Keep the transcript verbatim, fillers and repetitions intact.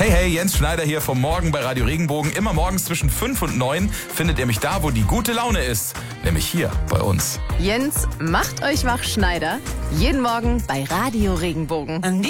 Hey, hey, Jens Schneider hier vom Morgen bei Radio Regenbogen. Immer morgens zwischen fünf und neun findet ihr mich da, wo die gute Laune ist. Nämlich hier bei uns. Jens macht euch wach, Schneider. Jeden Morgen bei Radio Regenbogen.